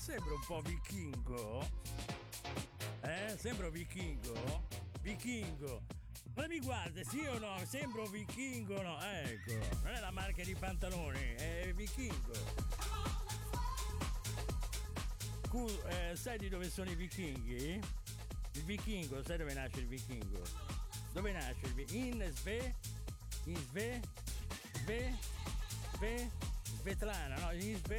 sembra un po' vichingo. Sembro vichingo? Vichingo. Ma mi guarda, sì o no? Sembro vichingo, no? Ecco, non è la marca di pantaloni, è vichingo. Sai di dove sono i vichinghi? Il vichingo, sai dove nasce il vichingo? Dove nasce il vichingo? In Svetlana, no? In